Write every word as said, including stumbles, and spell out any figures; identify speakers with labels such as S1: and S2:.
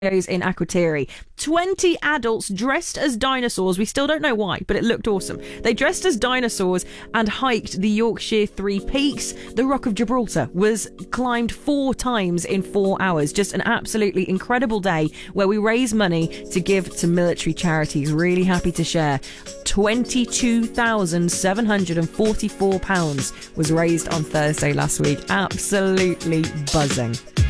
S1: in Akrotiri. twenty adults dressed as dinosaurs. We still don't know why, but it looked awesome. They dressed as dinosaurs and hiked the Yorkshire Three Peaks. The Rock of Gibraltar was climbed four times in four hours. Just an absolutely incredible day where we raise money to give to military charities. Really happy to share. twenty-two thousand seven hundred forty-four pounds was raised on Thursday last week. Absolutely buzzing.